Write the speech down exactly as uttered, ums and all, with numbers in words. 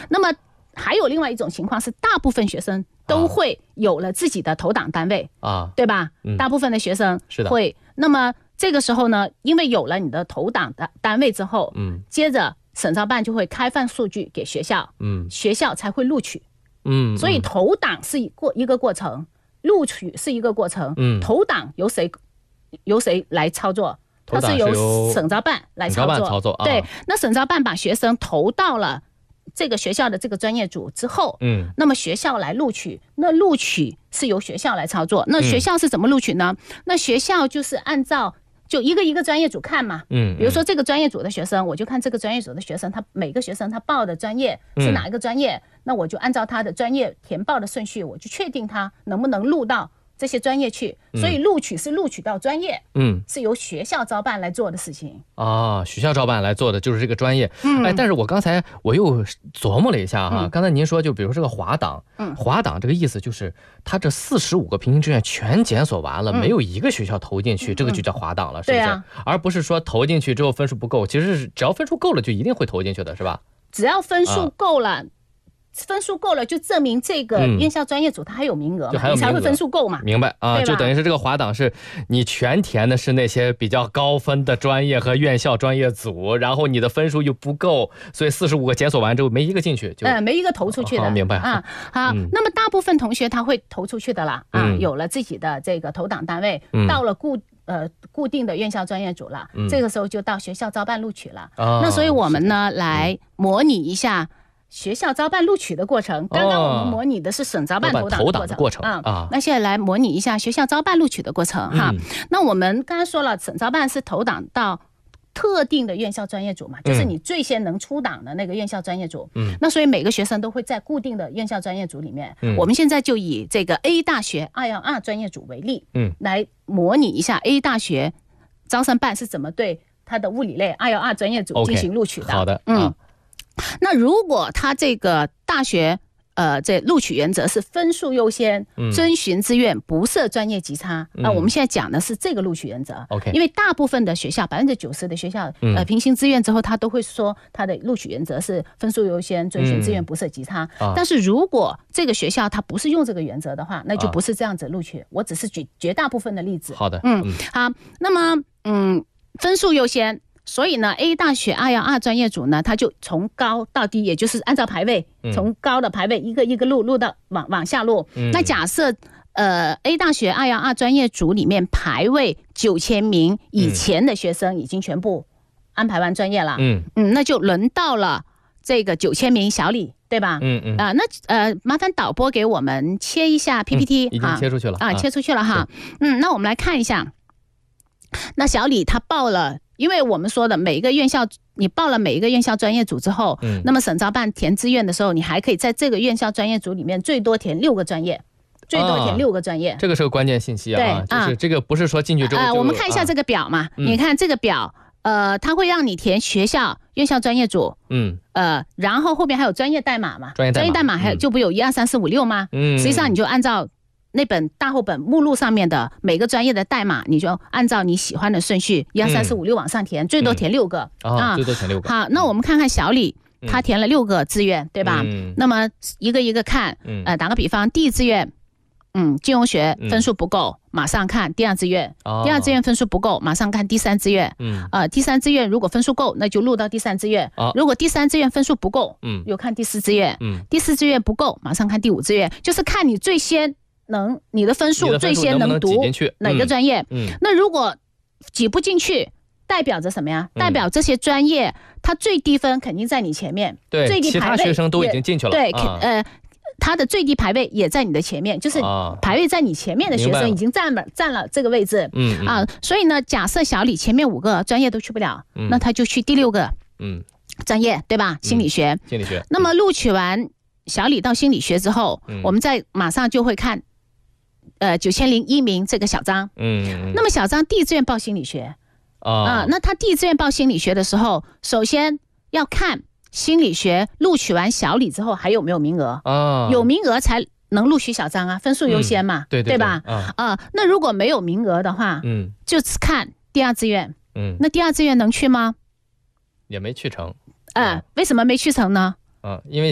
那么还有另外一种情况是，大部分学生都会有了自己的投档单位啊，对吧？嗯、大部分的学生会。那么这个时候呢，因为有了你的投档的单位之后，嗯，接着省招办就会开放数据给学校，嗯，学校才会录取，嗯，所以投档是一过一个过程，录取是一个过程，嗯，投档由谁由谁来操作？它是由省招办来操作，操作啊、对，那省招办把学生投到了这个学校的这个专业组之后，嗯，那么学校来录取，那录取是由学校来操作。那学校是怎么录取呢？嗯、那学校就是按照就一个一个专业组看嘛，嗯，比如说这个专业组的学生，我就看这个专业组的学生，他每个学生他报的专业是哪一个专业，嗯、那我就按照他的专业填报的顺序，我就确定他能不能录到这些专业去，所以录取是录取到专业，嗯，是由学校招办来做的事情啊。学校招办来做的就是这个专业，嗯，哎，但是我刚才我又琢磨了一下哈，嗯、刚才您说就比如说这个华档，嗯，华档这个意思就是他这四十五个平行志愿全检索完了，嗯、没有一个学校投进去，嗯、这个就叫华档了，是不是？啊、而不是说投进去之后分数不够，其实是只要分数够了就一定会投进去的，是吧？ 只要分数够了。啊分数够了，就证明这个院校专业组它还有名额嘛，嗯、你才会分数够嘛。 明白啊，就等于是这个华档是你全填的是那些比较高分的专业和院校专业组，然后你的分数又不够，所以四十五个检索完之后没一个进去，就嗯没一个投出去的。 哦、明白啊。好，嗯、那么大部分同学他会投出去的啦，啊，嗯、有了自己的这个投档单位，嗯、到了固呃固定的院校专业组了，嗯、这个时候就到学校招办录取了。哦、那所以我们呢来模拟一下。学校招办录取的过程，刚刚我们模拟的是省招办投档的过程， 的过程啊、嗯。那现在来模拟一下学校招办录取的过程哈。嗯、那我们刚才说了，省招办是投档到特定的院校专业组嘛，就是你最先能出档的那个院校专业组。嗯。那所以每个学生都会在固定的院校专业组里面。嗯。我们现在就以这个 A 大学二一二专业组为例，嗯，来模拟一下 A 大学招生办是怎么对他的物理类二一二专业组进行录取的。 Okay, 好的， 嗯。啊那如果他这个大学呃这录取原则是分数优先，嗯、遵循志愿，不设专业级差，那、嗯呃、我们现在讲的是这个录取原则。 OK， 因为大部分的学校百分之九十的学校，呃平行志愿之后，他都会说他的录取原则是分数优先，遵循志愿，不设级差。嗯、但是如果这个学校他不是用这个原则的话，那就不是这样子录取。啊、我只是举绝大部分的例子。 好的， 嗯，好，那么嗯分数优先。所以呢 ，A 大学二一二专业组呢，它就从高到低，也就是按照排位，嗯、从高的排位一个一个录录到往往下录。嗯、那假设呃 A 大学二一二专业组里面排位九千名以前的学生已经全部安排完专业了，嗯嗯，那就轮到了这个九千名小李，对吧？嗯嗯啊、呃，那呃，麻烦导播给我们切一下 P P T，、 嗯、已经切出去了啊， 啊切出去了哈。嗯，那我们来看一下，那小李他报了。因为我们说的每一个院校，你报了每一个院校专业组之后，嗯，那么省招办填志愿的时候，你还可以在这个院校专业组里面最多填六个专业，最多填六个专业。啊、 这个是个关键信息啊，对，就是这个不是说进去之后就。 呃，我们看一下这个表嘛，啊、你看这个表，呃，它会让你填学校、院校专业组，嗯，呃，然后后边还有专业代码嘛， 专业代码， 专业代码还有、嗯、就不有一二三四五六吗？嗯，实际上你就按照。那本大厚本目录上面的每个专业的代码，你就按照你喜欢的顺序，一二三四五六往上填，嗯、最多填六个、 嗯、啊，最多填六个。 好，那我们看看小李，嗯、他填了六个志愿，对吧？嗯、那么一个一个看，嗯、呃，打个比方，第一志愿，嗯，金融学分数不够，嗯、马上看第二志愿；哦、第二志愿分数不够，马上看第三志愿。嗯，呃，第三志愿如果分数够，那就录到第三志愿；哦、如果第三志愿分数不够，嗯，又看第四志愿；嗯，第四志愿不够，马上看第五志愿，就是看你最先。能你的分数最先能读哪个专业？嗯，嗯那如果挤不进去，代表着什么呀？嗯、代表这些专业它最低分肯定在你前面， 对， 最低排位其他学生都已经进去了， 对， 啊、 呃，它的最低排位也在你的前面，就是排位在你前面的学生已经占了占了这个位置，嗯啊，所以呢，假设小李前面五个专业都去不了，嗯、那他就去第六个，嗯，专业对吧？心理学， 嗯、心理学。 那么录取完小李到心理学之后，嗯、我们再马上就会看。呃，九千零一名这个小张，嗯，那么小张第一志愿报心理学，啊、呃，那他第一志愿报心理学的时候，首先要看心理学录取完小李之后还有没有名额，啊，有名额才能录取小张啊，分数优先嘛，嗯、对, 对, 对, 对吧？啊、呃，那如果没有名额的话，嗯，就只看第二志愿，嗯，那第二志愿能去吗？ 也没去成， 呃，为什么没去成呢？ 啊，因为。